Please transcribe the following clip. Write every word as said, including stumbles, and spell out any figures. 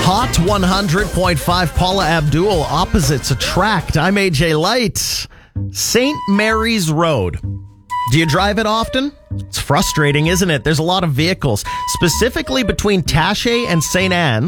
Hot one hundred point five Paula Abdul, opposites attract. I'm A J Light. Saint Mary's Road. Do you drive it often? It's frustrating, isn't it? There's a lot of vehicles, specifically between Taché and Saint Anne.